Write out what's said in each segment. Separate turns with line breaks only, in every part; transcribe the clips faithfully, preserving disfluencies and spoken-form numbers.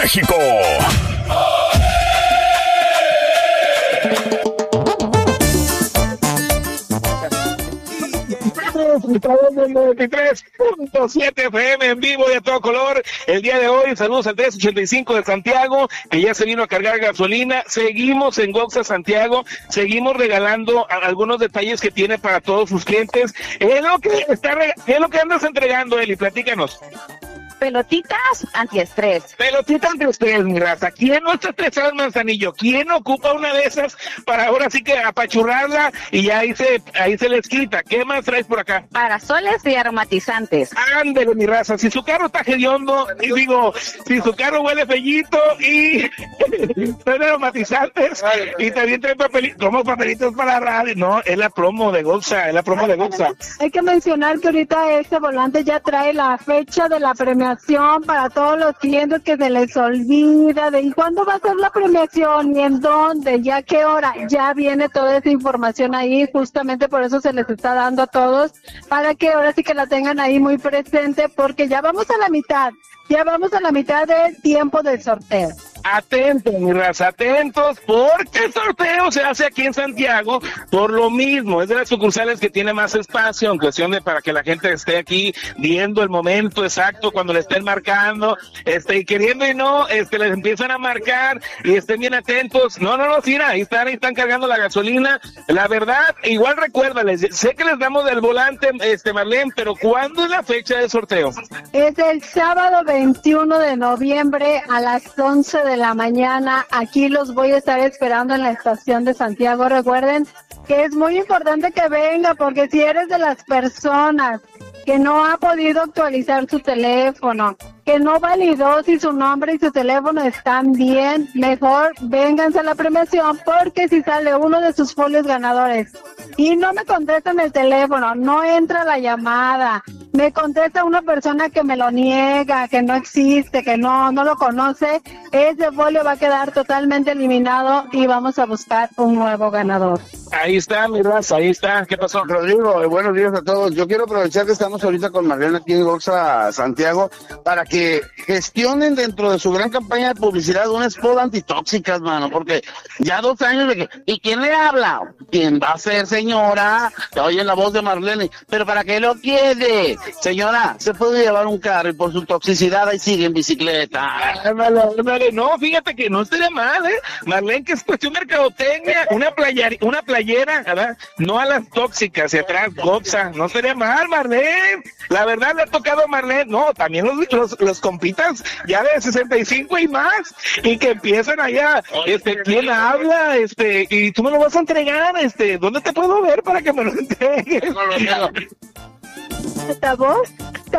México.
noventa y tres punto siete F M en vivo y a todo color. El día de hoy, saludos al tres ochenta y cinco de Santiago, que ya se vino a cargar gasolina. Seguimos en Goxa Santiago, seguimos regalando algunos detalles que tiene para todos sus clientes. ¿Qué es lo que está, qué es lo que andas entregando, Eli? Platícanos.
Pelotitas antiestrés.
Pelotitas antiestrés, mi raza. ¿Quién no está estresado en Manzanillo? ¿Quién ocupa una de esas para ahora sí que apachurrarla y ya ahí se, ahí se les quita? ¿Qué más traes por acá?
Parasoles y aromatizantes.
Ándele, mi raza. Si su carro está hediondo, y digo, si su carro huele fellito y trae aromatizantes y también trae papelitos, como papelitos para radio. No, es la promo de Goxa, es la promo de Goxa.
Hay que mencionar que ahorita este volante ya trae la fecha de la premiación para todos los clientes que se les olvida de ¿y cuándo va a ser la premiación? ¿Y en dónde? ¿Ya qué hora? Ya viene toda esa información ahí, justamente por eso se les está dando a todos, para que ahora sí que la tengan ahí muy presente, porque ya vamos a la mitad, ya vamos a la mitad del tiempo del sorteo.
Atentos, mi raza, atentos, porque el sorteo se hace aquí en Santiago por lo mismo, es de las sucursales que tiene más espacio, en cuestión de para que la gente esté aquí viendo el momento exacto cuando le estén marcando, este, y queriendo y no, este, les empiezan a marcar y estén bien atentos. No, no, no, mira, ahí están, ahí están cargando la gasolina. La verdad, igual recuérdales, sé que les damos del volante, este, Marlene, pero ¿cuándo es la fecha del sorteo?
Es el sábado veintiuno de noviembre a las once de la mañana. Aquí los voy a estar esperando en la estación de Santiago. Recuerden que es muy importante que venga, porque si eres de las personas que no ha podido actualizar su teléfono, que no validó si su nombre y su teléfono están bien, mejor vénganse a la premiación, porque si sale uno de sus folios ganadores y no me contestan el teléfono, no entra la llamada, me contesta una persona que me lo niega, que no existe, que no, no lo conoce, ese folio va a quedar totalmente eliminado y vamos a buscar un nuevo ganador.
Ahí está, mi raza, ahí está. ¿Qué pasó?
Rodrigo, eh, buenos días a todos. Yo quiero aprovechar que estamos ahorita con Marlene aquí en Goxa Santiago para que gestionen dentro de su gran campaña de publicidad un spot antitóxicas, mano, porque ya dos años de que, ¿y quién le habla? ¿Quién va a ser, señora? Te oyen la voz de Marlene, pero ¿para qué lo quiere? Señora, se puede llevar un carro y por su toxicidad ahí sigue en bicicleta.
Marlene, no, fíjate que no estaría mal, ¿eh? Marlene, que es cuestión de mercadotecnia, una playera, una playera, ¿verdad? No a las tóxicas y atrás, Goxa, no sería mal, Marlene. La verdad le ha tocado a Marlene, no, también los, los, los compitas ya de sesenta y cinco y más, y que empiezan allá, este, ¿quién habla? Este, y tú me lo vas a entregar, este, ¿dónde te puedo ver para que me lo entregues? No, no, no.
¿Esta voz?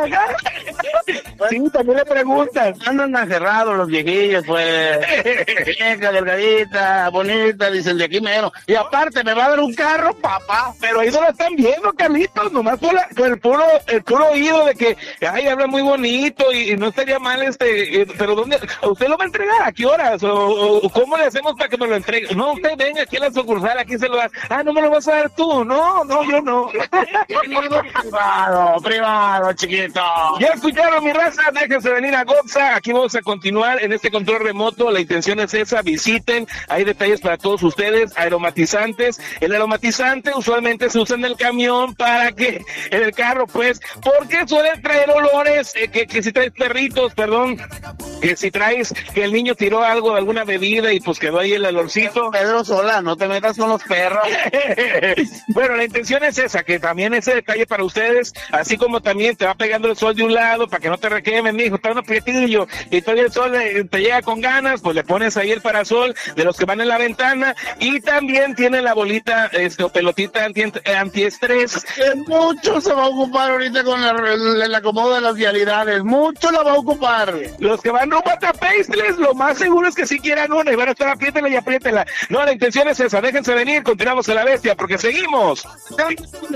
Sí, también le preguntan.
Andan aferrados los viejillos, pues. Vieja, delgadita, bonita, dicen de aquí menos. Y aparte, me va a dar un carro, papá.
Pero ahí no lo están viendo, Carlitos, nomás por, la, por el puro el puro oído de que, ay, habla muy bonito y, y no estaría mal, este, eh, pero ¿dónde? ¿Usted lo va a entregar? ¿A qué horas? ¿O, o cómo le hacemos para que me lo entregue? No, usted venga aquí a la sucursal, aquí se lo da. Ah, ¿no me lo vas a dar tú? No, no, yo no.
Privado, privado, chiquito.
Ya escucharon, mi raza, déjense venir a Goxa, aquí vamos a continuar en este control remoto, la intención es esa, visiten, hay detalles para todos ustedes, aromatizantes, el aromatizante usualmente se usa en el camión para que, en el carro pues, porque suele traer olores, eh, que, que si traes perritos, perdón, que si traes que el niño tiró algo, alguna bebida y pues quedó ahí el olorcito.
Pedro Sola, no te metas con los perros.
Bueno, la intención es esa, que también ese detalle para ustedes, así como también te va pegando el sol de un lado para que no te requemen, mijo, está un aprietillo y todavía el sol eh, te llega con ganas, pues le pones ahí el parasol de los que van en la ventana y también tiene la bolita, este, o pelotita anti, antiestrés.
Que mucho se va a ocupar ahorita con la, el, el acomodo de las vialidades, mucho la va a ocupar.
Los que van rumbo a Tapestles, lo más seguro es que sí quieran una y van a estar apriétela y apriétela. No, la intención es esa, déjense venir, continuamos en la bestia porque seguimos.